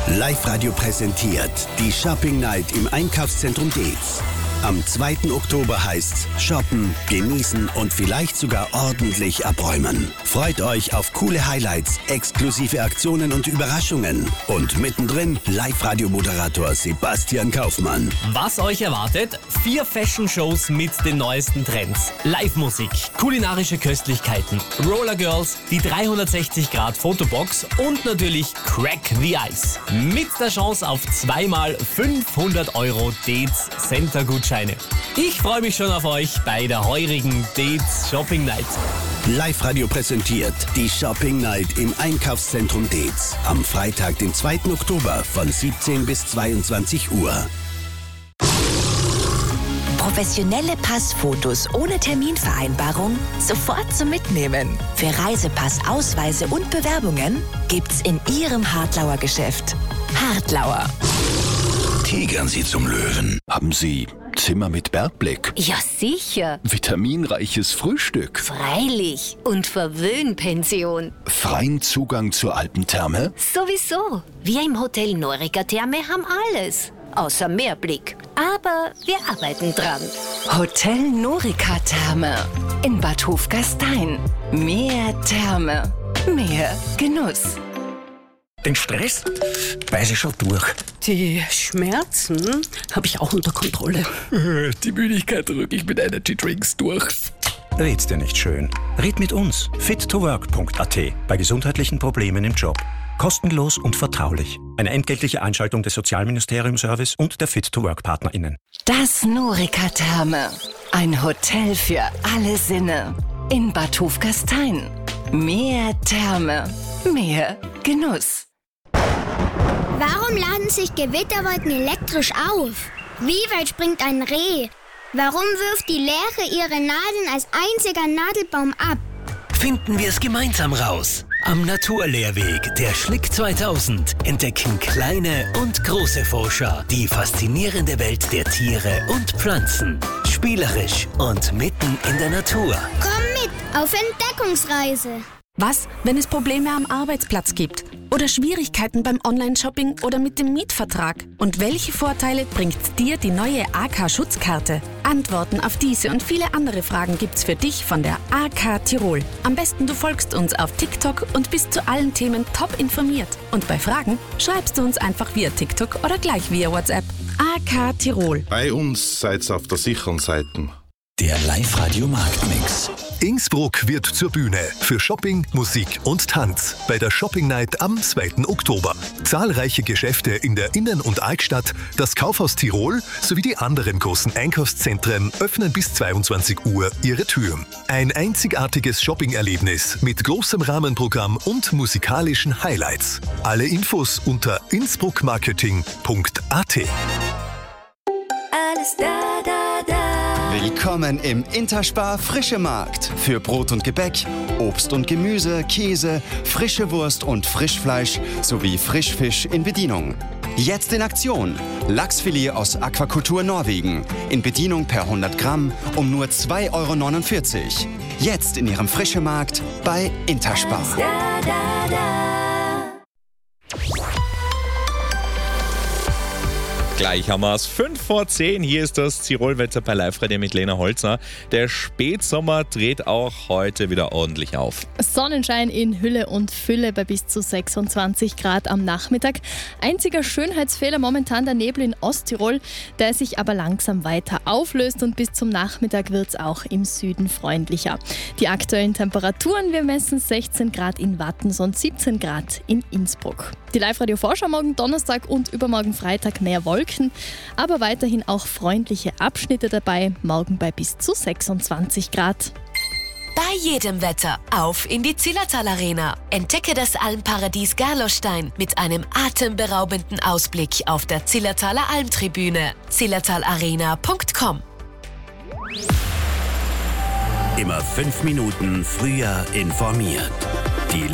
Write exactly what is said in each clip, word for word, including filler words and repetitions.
Live-Radio präsentiert die Shopping Night im Einkaufszentrum Deetz. Am zweiten Oktober heißt's shoppen, genießen und vielleicht sogar ordentlich abräumen. Freut euch auf coole Highlights, exklusive Aktionen und Überraschungen. Und mittendrin Live-Radio-Moderator Sebastian Kaufmann. Was euch erwartet? Vier Fashion-Shows mit den neuesten Trends. Live-Musik, kulinarische Köstlichkeiten, Roller Girls, die dreihundertsechzig Grad Fotobox und natürlich Crack the Ice. Mit der Chance auf zweimal fünfhundert Euro Deetz Center-Gutscheine. Ich freue mich schon auf euch bei der heurigen Deetz Shopping Night. Live-Radio präsentiert die Shopping Night im Einkaufszentrum Deetz. Am Freitag, den zweiten Oktober von siebzehn bis zweiundzwanzig Uhr. Professionelle Passfotos ohne Terminvereinbarung sofort zum Mitnehmen. Für Reisepass, Ausweise und Bewerbungen gibt's in Ihrem Hartlauer Geschäft. Hartlauer. Tigern Sie zum Löwen. Haben Sie Zimmer mit Bergblick? Ja, sicher. Vitaminreiches Frühstück? Freilich. Und Verwöhnpension. Freien Zugang zur Alpentherme? Sowieso. Wir im Hotel Norica Therme haben alles. Außer Meerblick. Aber wir arbeiten dran. Hotel Norica Therme in Bad Hofgastein. Mehr Therme, mehr Genuss. Den Stress beiße ich schon durch. Die Schmerzen habe ich auch unter Kontrolle. Die Müdigkeit drücke ich mit Energy Drinks durch. Red's dir nicht schön. Red mit uns. fit to work punkt a t bei gesundheitlichen Problemen im Job. Kostenlos und vertraulich. Eine entgeltliche Einschaltung des Sozialministerium-Service und der Fit to Work PartnerInnen. Das Norica Therme. Ein Hotel für alle Sinne. In Bad Hofgastein. Mehr Therme, mehr Genuss. Warum laden sich Gewitterwolken elektrisch auf? Wie weit springt ein Reh? Warum wirft die Lehre ihre Nadeln als einziger Nadelbaum ab? Finden wir es gemeinsam raus. Am Naturlehrweg der Schlick zweitausend entdecken kleine und große Forscher die faszinierende Welt der Tiere und Pflanzen. Spielerisch und mitten in der Natur. Komm mit auf Entdeckungsreise. Was, wenn es Probleme am Arbeitsplatz gibt? Oder Schwierigkeiten beim Online-Shopping oder mit dem Mietvertrag? Und welche Vorteile bringt dir die neue A K-Schutzkarte? Antworten auf diese und viele andere Fragen gibt's für dich von der A K Tirol. Am besten du folgst uns auf TikTok und bist zu allen Themen top informiert. Und bei Fragen schreibst du uns einfach via TikTok oder gleich via WhatsApp. A K Tirol. Bei uns seid's auf der sicheren Seite. Der Live-Radio-Marktmix. Innsbruck wird zur Bühne für Shopping, Musik und Tanz bei der Shopping Night am zweiten Oktober. Zahlreiche Geschäfte in der Innen- und Altstadt, das Kaufhaus Tirol sowie die anderen großen Einkaufszentren öffnen bis zweiundzwanzig Uhr ihre Türen. Ein einzigartiges Shopping-Erlebnis mit großem Rahmenprogramm und musikalischen Highlights. Alle Infos unter innsbruckmarketing punkt a t. Alles da, da, da. Willkommen im Interspar Frische Markt. Für Brot und Gebäck, Obst und Gemüse, Käse, frische Wurst und Frischfleisch sowie Frischfisch in Bedienung. Jetzt in Aktion. Lachsfilet aus Aquakultur Norwegen. In Bedienung per hundert Gramm um nur zwei Euro neunundvierzig. Jetzt in Ihrem Frische Markt bei Interspar. Da, da, da. Gleich haben wir es. fünf vor zehn. Hier ist das Tirolwetter bei Live-Radio mit Lena Holzner. Der Spätsommer dreht auch heute wieder ordentlich auf. Sonnenschein in Hülle und Fülle bei bis zu sechsundzwanzig Grad am Nachmittag. Einziger Schönheitsfehler momentan der Nebel in Osttirol, der sich aber langsam weiter auflöst und bis zum Nachmittag wird es auch im Süden freundlicher. Die aktuellen Temperaturen, wir messen sechzehn Grad in Wattens und siebzehn Grad in Innsbruck. Die Live-Radio-Vorschau morgen Donnerstag und übermorgen Freitag mehr Wolken, aber weiterhin auch freundliche Abschnitte dabei, morgen bei bis zu sechsundzwanzig Grad. Bei jedem Wetter auf in die Zillertal Arena. Entdecke das Almparadies Gerlostein mit einem atemberaubenden Ausblick auf der Zillertaler Almtribüne. zillertalarena punkt com. Immer fünf Minuten früher informiert. Die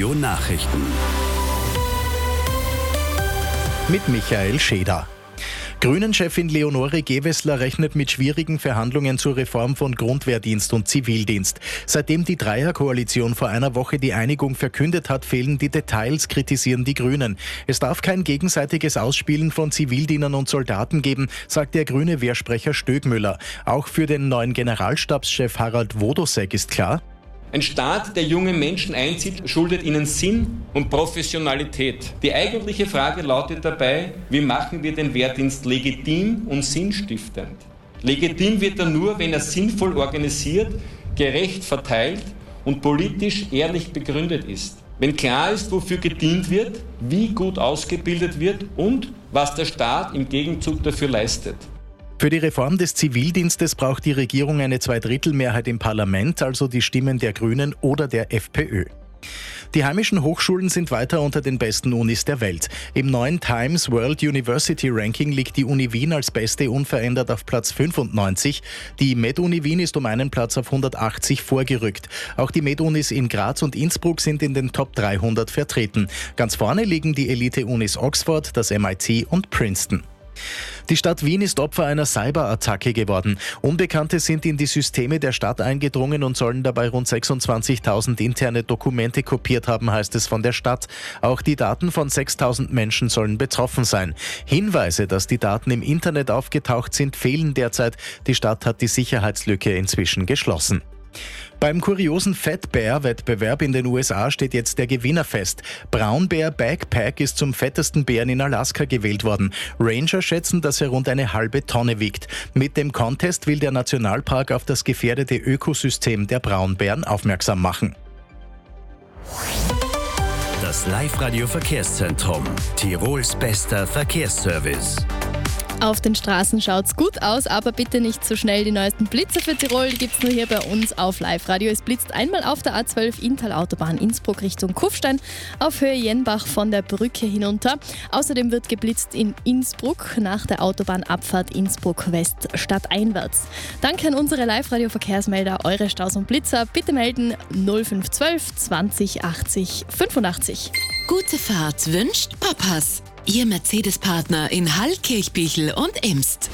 Live-Radio-Nachrichten. Mit Michael Scheder. Grünen-Chefin Leonore Gewessler rechnet mit schwierigen Verhandlungen zur Reform von Grundwehrdienst und Zivildienst. Seitdem die Dreierkoalition vor einer Woche die Einigung verkündet hat, fehlen die Details, kritisieren die Grünen. Es darf kein gegenseitiges Ausspielen von Zivildienern und Soldaten geben, sagt der grüne Wehrsprecher Stögmüller. Auch für den neuen Generalstabschef Harald Wodosek ist klar: Ein Staat, der junge Menschen einzieht, schuldet ihnen Sinn und Professionalität. Die eigentliche Frage lautet dabei, wie machen wir den Wehrdienst legitim und sinnstiftend? Legitim wird er nur, wenn er sinnvoll organisiert, gerecht verteilt und politisch ehrlich begründet ist. Wenn klar ist, wofür gedient wird, wie gut ausgebildet wird und was der Staat im Gegenzug dafür leistet. Für die Reform des Zivildienstes braucht die Regierung eine Zweidrittelmehrheit im Parlament, also die Stimmen der Grünen oder der FPÖ. Die heimischen Hochschulen sind weiter unter den besten Unis der Welt. Im neuen Times World University Ranking liegt die Uni Wien als beste unverändert auf Platz fünfundneunzig. Die MedUni Wien ist um einen Platz auf hundertachtzig vorgerückt. Auch die MedUnis in Graz und Innsbruck sind in den Top dreihundert vertreten. Ganz vorne liegen die Elite-Unis Oxford, das M I T und Princeton. Die Stadt Wien ist Opfer einer Cyberattacke geworden. Unbekannte sind in die Systeme der Stadt eingedrungen und sollen dabei rund sechsundzwanzigtausend interne Dokumente kopiert haben, heißt es von der Stadt. Auch die Daten von sechstausend Menschen sollen betroffen sein. Hinweise, dass die Daten im Internet aufgetaucht sind, fehlen derzeit. Die Stadt hat die Sicherheitslücke inzwischen geschlossen. Beim kuriosen Fat Bear Wettbewerb in den U S A steht jetzt der Gewinner fest. Brown Bear Backpack ist zum fettesten Bären in Alaska gewählt worden. Ranger schätzen, dass er rund eine halbe Tonne wiegt. Mit dem Contest will der Nationalpark auf das gefährdete Ökosystem der Braunbären aufmerksam machen. Das Live-Radio-Verkehrszentrum. Tirols bester Verkehrsservice. Auf den Straßen schaut's gut aus, aber bitte nicht zu schnell. Die neuesten Blitzer für Tirol, die gibt's nur hier bei uns auf Live-Radio. Es blitzt einmal auf der A zwölf Inntal-Autobahn Innsbruck Richtung Kufstein auf Höhe Jenbach von der Brücke hinunter. Außerdem wird geblitzt in Innsbruck nach der Autobahnabfahrt Innsbruck West stadteinwärts. Danke an unsere Live-Radio-Verkehrsmelder, eure Staus und Blitzer. Bitte melden null fünf eins zwei zwanzig achtzig fünfundachtzig. Gute Fahrt wünscht Papas. Ihr Mercedes-Partner in Hall, Kirchbichel und Imst.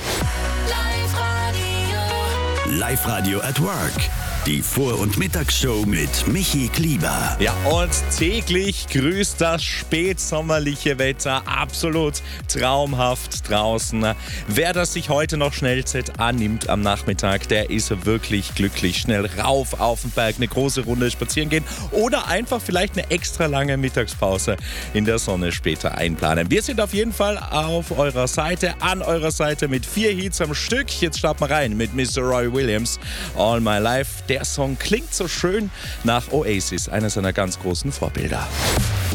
Live-Radio at Work. Die Vor- und Mittagsshow mit Michi Klieber. Ja, und täglich grüßt das spätsommerliche Wetter. Absolut traumhaft draußen. Wer das sich heute noch Schnellzeit annimmt am Nachmittag, der ist wirklich glücklich. Schnell rauf auf den Berg, eine große Runde spazieren gehen oder einfach vielleicht eine extra lange Mittagspause in der Sonne später einplanen. Wir sind auf jeden Fall auf eurer Seite, an eurer Seite mit vier Hits am Stück. Jetzt starten wir rein mit Mister Roy Williams, All My Life. Der Song klingt so schön nach Oasis, einer seiner ganz großen Vorbilder.